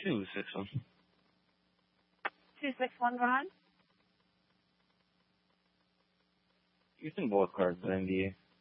261. 261, go ahead. Using both cards in NBA.